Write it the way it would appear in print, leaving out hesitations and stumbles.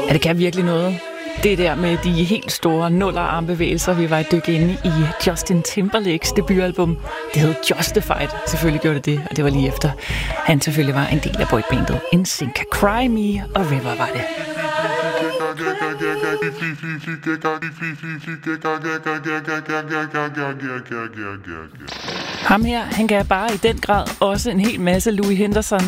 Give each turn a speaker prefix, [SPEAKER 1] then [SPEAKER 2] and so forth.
[SPEAKER 1] Ja, det kan virkelig noget. Det der med de helt store nullerarmbevægelser, vi var et dyk inde i Justin Timberlakes debutalbum. Det hed Justified. Selvfølgelig gjorde det, og det var lige efter. Han selvfølgelig var en del af boybandet NSYNC. Cry Me og River var det. Ham her, han gav bare i den grad også en hel masse Louis Henderson